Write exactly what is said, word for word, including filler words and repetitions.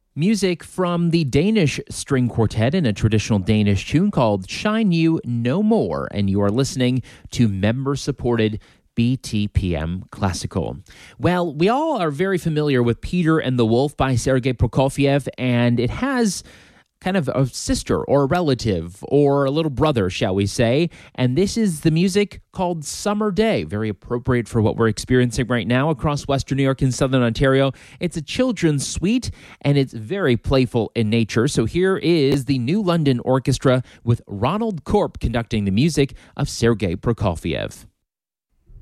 Music from the Danish String Quartet in a traditional Danish tune called Shine You No More, and you are listening to member-supported B T P M Classical. Well, we all are very familiar with Peter and the Wolf by Sergei Prokofiev, and it has kind of a sister or a relative or a little brother, shall we say, and this is the music called Summer Day, very appropriate for what we're experiencing right now across Western New York and Southern Ontario. It's a children's suite, and it's very playful in nature, so here is the New London Orchestra with Ronald Korp conducting the music of Sergei Prokofiev.